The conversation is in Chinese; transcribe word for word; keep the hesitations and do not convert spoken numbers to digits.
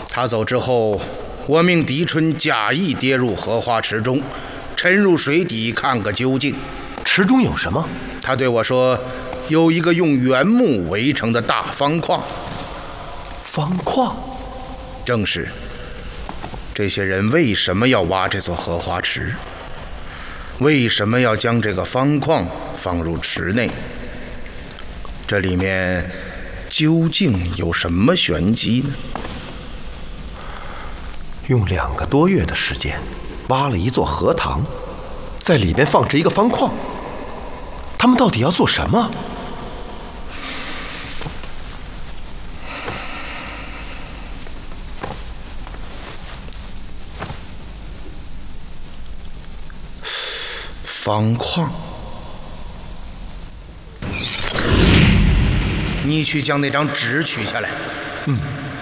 他走之后，我命狄春假意跌入荷花池中，沉入水底看个究竟。 池中有什么？ 他对我说，有一个用原木围成的大方框。 方框？ 正是。这些人为什么要挖这座荷花池？为什么要将这个方框放入池内？这里面究竟有什么玄机呢？ 用两个多月的时间挖了一座荷塘，在里面放置一个方框，他们到底要做什么？ 方框，你去将那张纸取下来。 嗯。